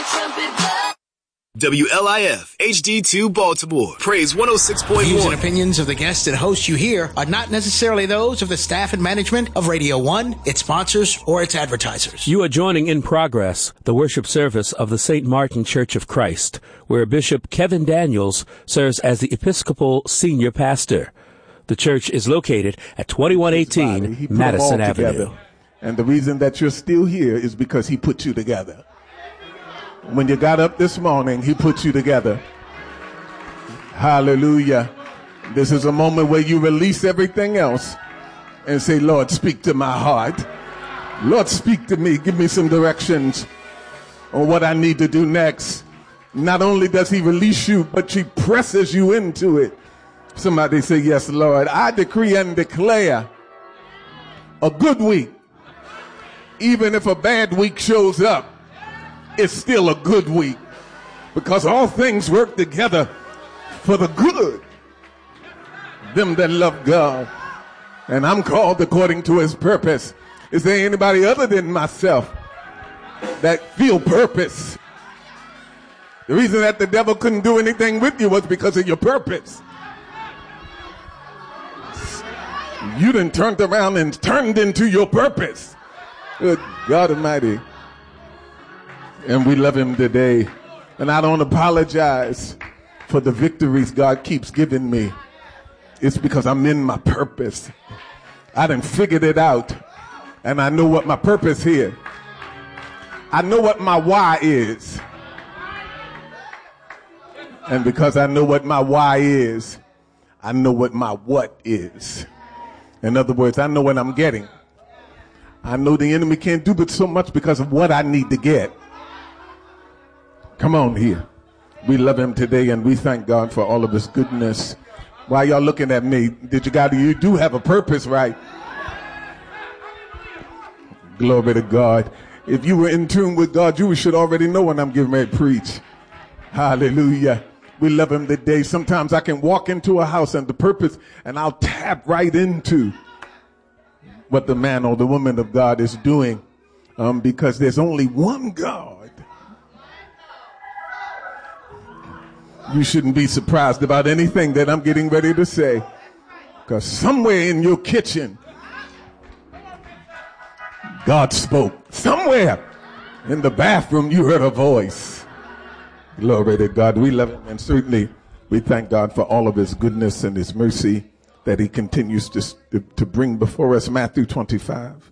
WLIF HD2 Baltimore. Praise 106.1. Views and opinions of the guests and hosts you hear are not necessarily those of the staff and management of Radio 1, its sponsors, or its advertisers. You are joining In Progress, the worship service of the St. Martin Church of Christ, where Bishop Kevin Daniels serves as the Episcopal Senior Pastor. The church is located at 2118 Madison Avenue. Together. And the reason that you're still here is because he put you together. When you got up this morning, he put you together. Hallelujah. This is a moment where you release everything else and say, Lord, speak to my heart. Lord, speak to me. Give me some directions on what I need to do next. Not only does he release you, but he presses you into it. Somebody say, yes, Lord. I decree and declare a good week. Even if a bad week shows up, it's still a good week, because all things work together for the good, them that love God, and I'm called according to his purpose. Is there anybody other than myself that feel purpose? The reason that the devil couldn't do anything with you was because of your purpose. You done turned around and turned into your purpose. Good God Almighty. And we love him today. And I don't apologize for the victories God keeps giving me. It's because I'm in my purpose. I done figured it out. And I know what my purpose here. I know what my why is. And because I know what my why is, I know what my what is. In other words, I know what I'm getting. I know the enemy can't do but so much because of what I need to get. Come on here. We love him today, and we thank God for all of his goodness. Why y'all looking at me? You do have a purpose, right? Glory to God. If you were in tune with God, you should already know when I'm getting ready to preach. Hallelujah. We love him today. Sometimes I can walk into a house and the purpose, and I'll tap right into what the man or the woman of God is doing, because there's only one God. You shouldn't be surprised about anything that I'm getting ready to say, because somewhere in your kitchen, God spoke. Somewhere in the bathroom, you heard a voice. Glory to God. We love him, and certainly we thank God for all of his goodness and his mercy that he continues to bring before us. Matthew 25.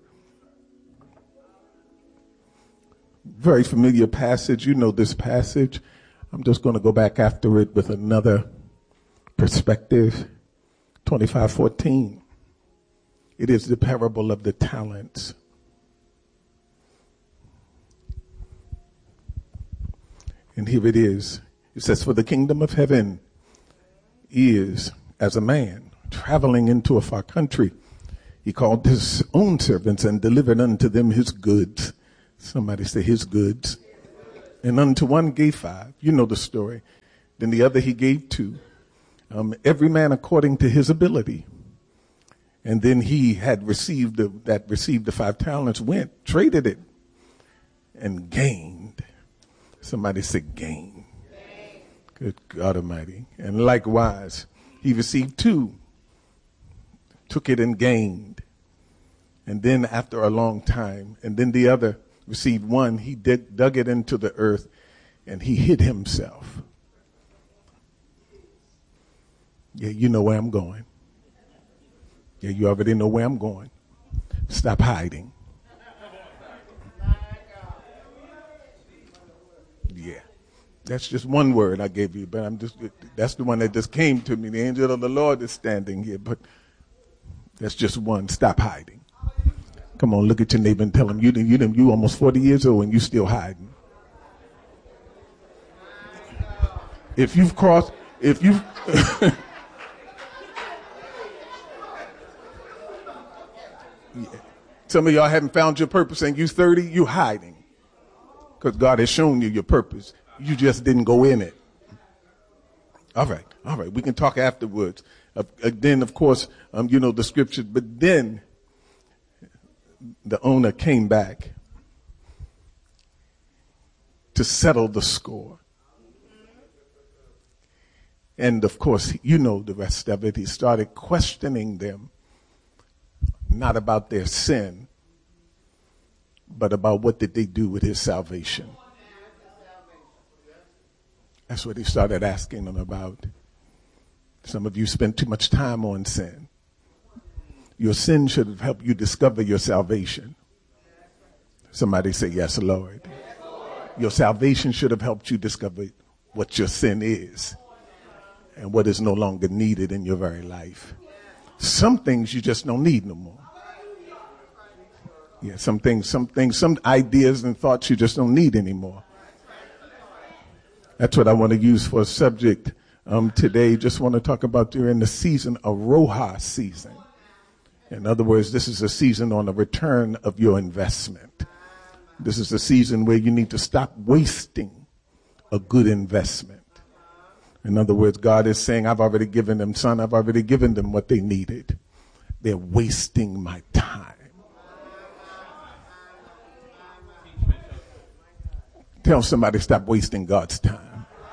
Very familiar passage. You know this passage. I'm just going to go back after it with another perspective. 25:14. It is the parable of the talents. And here it is. It says, for the kingdom of heaven is as a man traveling into a far country. He called his own servants and delivered unto them his goods. Somebody say his goods. And unto one gave 5. You know the story. Then the other he gave 2. Every man according to his ability. And then he had received the 5 talents, went, traded it, and gained. Somebody said gain. Good God Almighty. And likewise, he received 2, took it and gained. And then after a long time, and then the other received 1, he dug it into the earth and he hid himself. Yeah, you know where I'm going. Yeah, you already know where I'm going. Stop hiding. Yeah, that's just one word I gave you, but that's the one that just came to me. The angel of the Lord is standing here, but that's just one. Stop hiding. Come on, look at your neighbor and tell him you almost 40 years old and you still hiding. If you've some of y'all haven't found your purpose and you 30, you hiding. Because God has shown you your purpose. You just didn't go in it. All right. We can talk afterwards. Then, of course, the scripture. But then the owner came back to settle the score. And of course, you know the rest of it. He started questioning them, not about their sin, but about what did they do with his salvation. That's what he started asking them about. Some of you spend too much time on sin. Your sin should have helped you discover your salvation. Somebody say, yes, Lord. Your salvation should have helped you discover what your sin is and what is no longer needed in your very life. Some things you just don't need no more. Yeah, some ideas and thoughts you just don't need anymore. That's what I want to use for a subject today. Just want to talk about during the season, a Roha season. In other words, this is a season on the return of your investment. This is a season where you need to stop wasting a good investment. In other words, God is saying, I've already given them, son, I've already given them what they needed. They're wasting my time. Tell somebody, stop wasting God's time.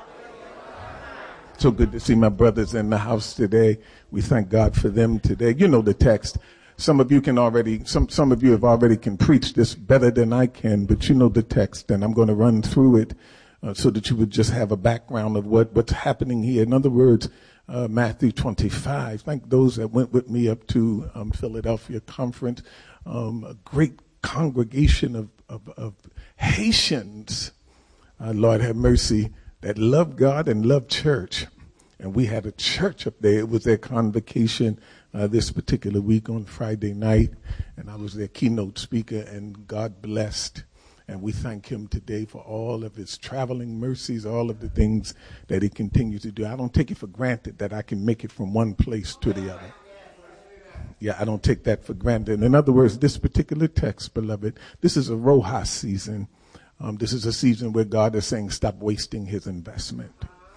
So good to see my brothers in the house today. We thank God for them today. You know the text. Some of you can already, some of you have already can preach this better than I can, but you know the text, and I'm going to run through it so that you would just have a background of what's happening here. In other words, Matthew 25. Thank those that went with me up to Philadelphia conference. A great congregation of Haitians, Lord have mercy, that love God and love church. And we had a church up there. It was their convocation this particular week on Friday night. And I was their keynote speaker, and God blessed. And we thank him today for all of his traveling mercies, all of the things that he continues to do. I don't take it for granted that I can make it from one place to the other. Yeah, I don't take that for granted. In other words, this particular text, beloved, this is a Roha season. This is a season where God is saying, stop wasting his investment.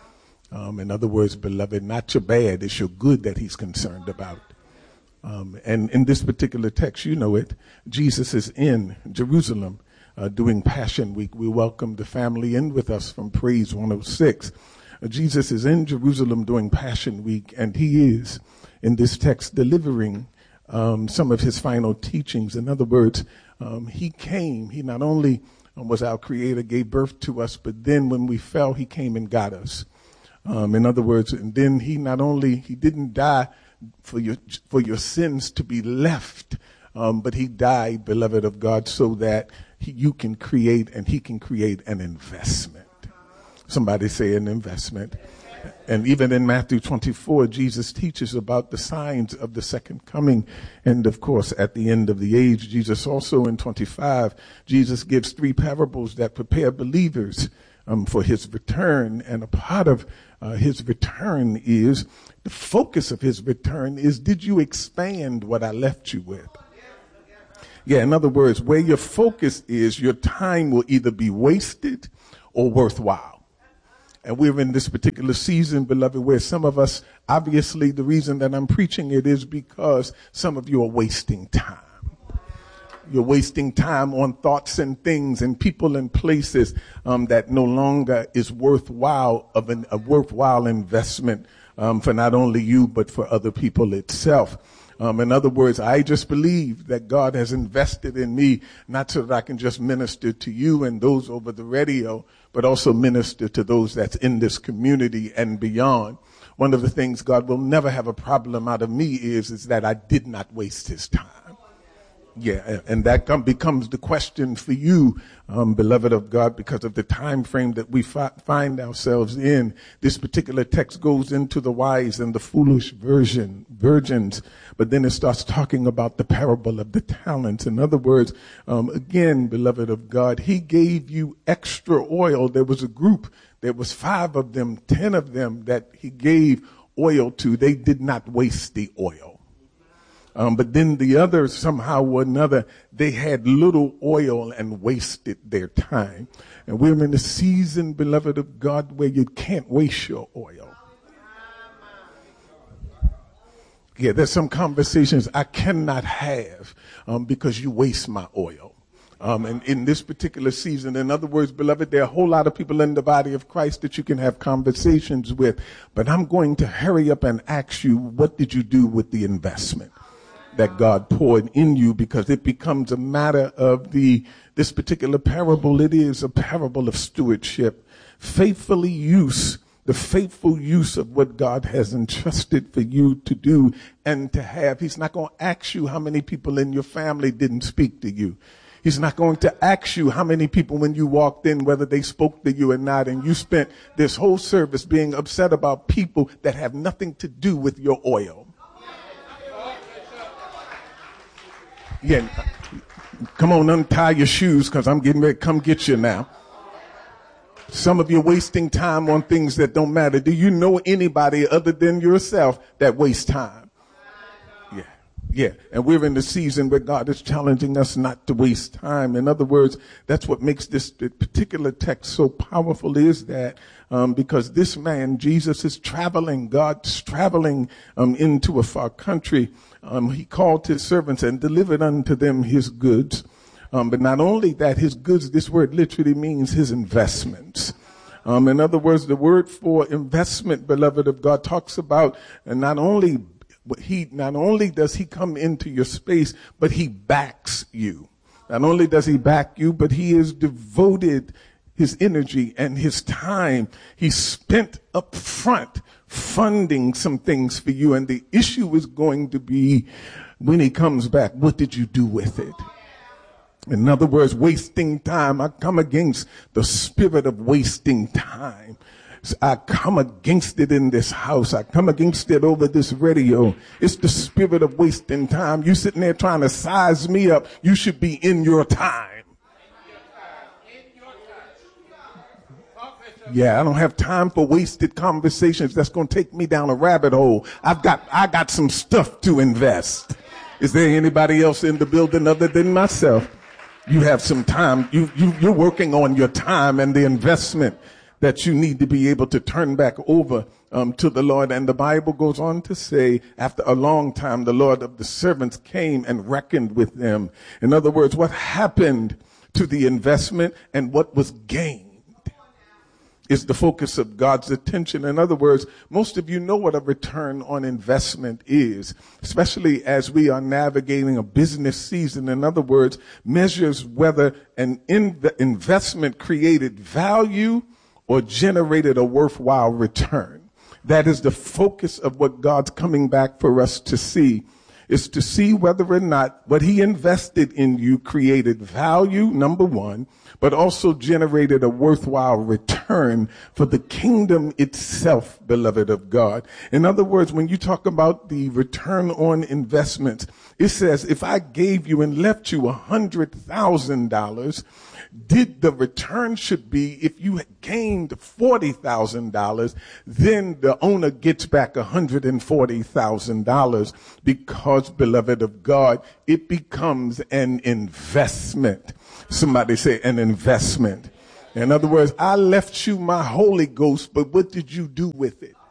In other words, beloved, not your bad, it's your good that he's concerned about. And in this particular text, you know it, Jesus is in Jerusalem doing Passion Week. We welcome the family in with us from Praise 106. Jesus is in Jerusalem doing Passion Week, and he is, in this text, delivering some of his final teachings. In other words, he not only was our creator, gave birth to us, but then when we fell, he came and got us. In other words, and then he didn't die for your sins to be left, but he died, beloved of God, so that you can create and he can create an investment. Somebody say an investment. And even in Matthew 24, Jesus teaches about the signs of the second coming. And of course, at the end of the age, Jesus also in 25, Jesus gives 3 parables that prepare believers for his return. And a part of his return is, the focus of his return is, did you expand what I left you with? Yeah, in other words, where your focus is, your time will either be wasted or worthwhile. And we're in this particular season, beloved, where some of us, obviously the reason that I'm preaching it is because some of you are wasting time. You're wasting time on thoughts and things and people and places that no longer is worthwhile, a worthwhile investment for not only you, but for other people itself. In other words, I just believe that God has invested in me, not so that I can just minister to you and those over the radio, but also minister to those that's in this community and beyond. One of the things God will never have a problem out of me is that I did not waste his time. Yeah, and that becomes the question for you, beloved of God, because of the time frame that we find ourselves in. This particular text goes into the wise and the foolish virgins, but then it starts talking about the parable of the talents. In other words, again, beloved of God, he gave you extra oil. There was a group, there was 5 of them, 10 of them that he gave oil to. They did not waste the oil. But then the others, somehow or another, they had little oil and wasted their time. And we're in a season, beloved of God, where you can't waste your oil. Yeah, there's some conversations I cannot have because you waste my oil. And in this particular season, in other words, beloved, there are a whole lot of people in the body of Christ that you can have conversations with. But I'm going to hurry up and ask you, what did you do with the investment that God poured in you? Because it becomes a matter of this particular parable. It is a parable of stewardship. The faithful use of what God has entrusted for you to do and to have. He's not going to ask you how many people in your family didn't speak to you. He's not going to ask you how many people when you walked in, whether they spoke to you or not, and you spent this whole service being upset about people that have nothing to do with your oil. Yeah, come on, untie your shoes, because I'm getting ready to come get you now. Some of you are wasting time on things that don't matter. Do you know anybody other than yourself that wastes time? Yeah. And we're in the season where God is challenging us not to waste time. In other words, that's what makes this particular text so powerful, is that because this man, Jesus, is traveling. God's traveling into a far country. He called his servants and delivered unto them his goods. But not only that, his goods, this word literally means his investments. In other words, the word for investment, beloved of God, talks about not only does he come into your space, but he backs you. Not only does he back you, but he has devoted his energy and his time. He spent up front funding some things for you. And the issue is going to be, when he comes back, what did you do with it? In other words, wasting time. I come against the spirit of wasting time. I come against it in this house. I come against it over this radio. It's the spirit of wasting time. You sitting there trying to size me up. You should be in your time. Yeah, I don't have time for wasted conversations. That's going to take me down a rabbit hole. I got some stuff to invest. Is there anybody else in the building other than myself? You have some time. You're working on your time and the investment that you need to be able to turn back over to the Lord. And the Bible goes on to say, after a long time, the Lord of the servants came and reckoned with them. In other words, what happened to the investment and what was gained is the focus of God's attention. In other words, most of you know what a return on investment is, especially as we are navigating a business season. In other words, measures whether an investment created value or generated a worthwhile return. That is the focus of what God's coming back for us to see, is to see whether or not what he invested in you created value, number one, but also generated a worthwhile return for the kingdom itself, beloved of God. In other words, when you talk about the return on investments, it says, if I gave you and left you $100,000, did the return should be, if you gained $40,000, then the owner gets back $140,000, because, beloved of God, it becomes an investment. Somebody say an investment. In other words, I left you my Holy Ghost, but what did you do with it?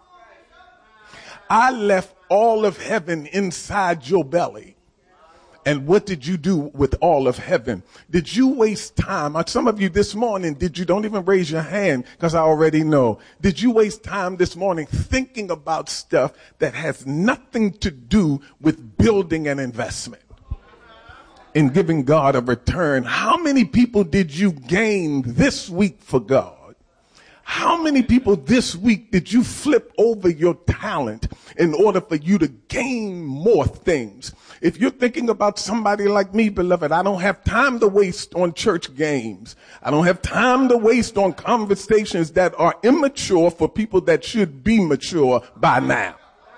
I left all of heaven inside your belly. And what did you do with all of heaven? Did you waste time? Some of you this morning, don't even raise your hand, because I already know. Did you waste time this morning thinking about stuff that has nothing to do with building an investment in giving God a return? How many people did you gain this week for God? How many people this week did you flip over your talent in order for you to gain more things? If you're thinking about somebody like me, beloved, I don't have time to waste on church games. I don't have time to waste on conversations that are immature for people that should be mature by now.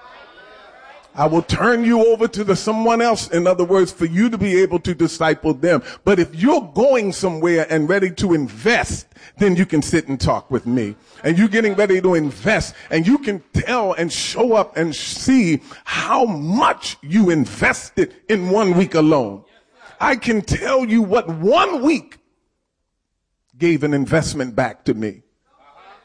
I will turn you over to someone else, in other words, for you to be able to disciple them. But if you're going somewhere and ready to invest, then you can sit and talk with me. And you're getting ready to invest, and you can tell and show up and see how much you invested in 1 week alone. I can tell you what 1 week gave an investment back to me.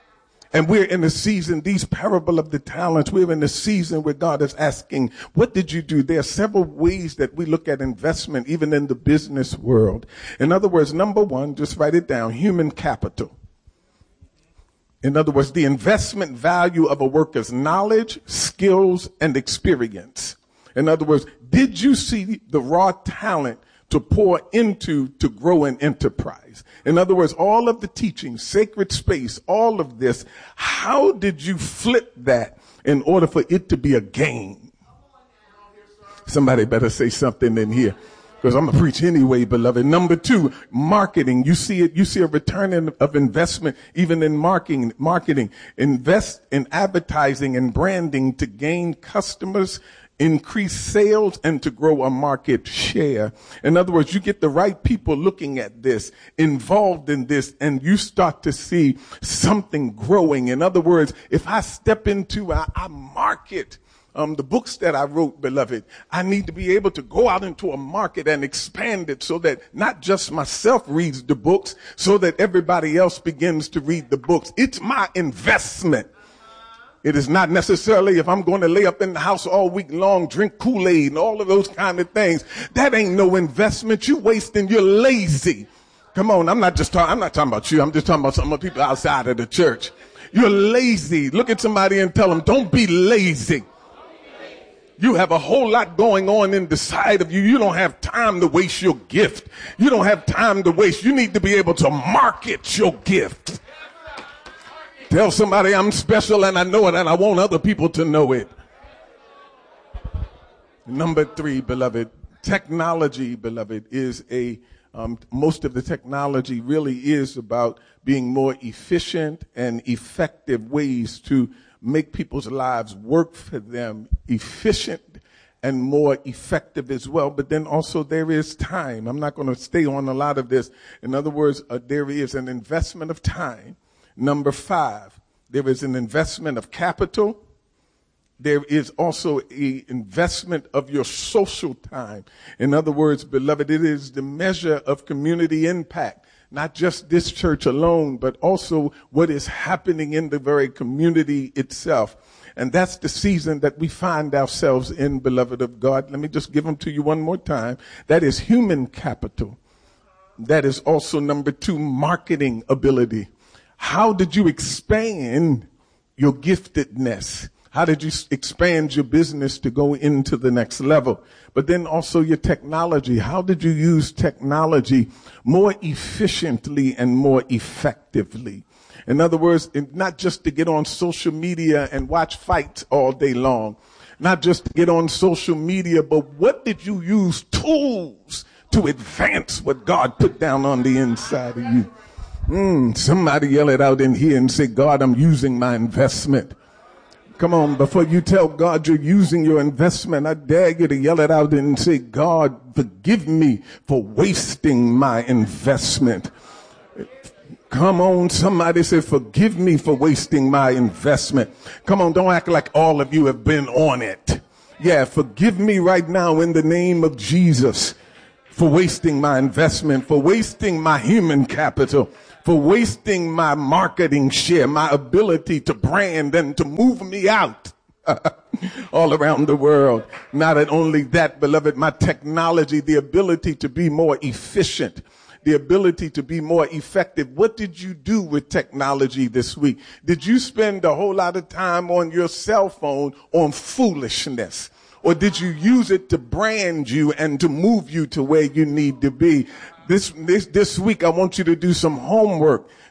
And we're in a season, these parable of the talents, we're in a season where God is asking, what did you do? There are several ways that we look at investment, even in the business world. In other words, number one, just write it down, human capital. In other words, the investment value of a worker's knowledge, skills, and experience. In other words, did you see the raw talent to pour into to grow an enterprise? In other words, all of the teaching, sacred space, all of this, how did you flip that in order for it to be a gain? Somebody better say something in here, because I'm going to preach anyway, beloved. Number two, marketing. You see it. You see a return of investment even in marketing. Invest in advertising and branding to gain customers, increase sales, and to grow a market share. In other words, you get the right people looking at this, involved in this, and you start to see something growing. In other words, if I step into a market, the books that I wrote, beloved, I need to be able to go out into a market and expand it so that not just myself reads the books, so that everybody else begins to read the books. It's my investment. It is not necessarily if I'm going to lay up in the house all week long, drink Kool-Aid and all of those kind of things. That ain't no investment. You're wasting. You're lazy. Come on. I'm not talking about you. I'm just talking about some of the people outside of the church. You're lazy. Look at somebody and tell them, don't be lazy. You have a whole lot going on in the side of you. You don't have time to waste your gift. You don't have time to waste. You need to be able to market your gift. Tell somebody I'm special and I know it and I want other people to know it. Number three, beloved, technology, beloved, is most of the technology really is about being more efficient and effective ways to make people's lives work for them, efficient and more effective as well. But then also there is time. I'm not going to stay on a lot of this. In other words, there is an investment of time. Number five, there is an investment of capital. There is also an investment of your social time. In other words, beloved, it is the measure of community impact. Not just this church alone, but also what is happening in the very community itself. And that's the season that we find ourselves in, beloved of God. Let me just give them to you one more time. That is human capital. That is also number two, marketing ability. How did you expand your giftedness? How did you expand your business to go into the next level? But then also your technology. How did you use technology more efficiently and more effectively? In other words, not just to get on social media and watch fights all day long. Not just to get on social media, but what did you use tools to advance what God put down on the inside of you? Somebody yell it out in here and say, God, I'm using my investment. Come on, before you tell God you're using your investment, I dare you to yell it out and say, God, forgive me for wasting my investment. Come on, somebody say, forgive me for wasting my investment. Come on, don't act like all of you have been on it. Yeah, forgive me right now in the name of Jesus for wasting my investment, for wasting my human capital, for wasting my marketing share, my ability to brand and to move me out all around the world. Not only that, beloved, my technology, the ability to be more efficient, the ability to be more effective. What did you do with technology this week? Did you spend a whole lot of time on your cell phone on foolishness? Or did you use it to brand you and to move you to where you need to be? This week, I want you to do some homework.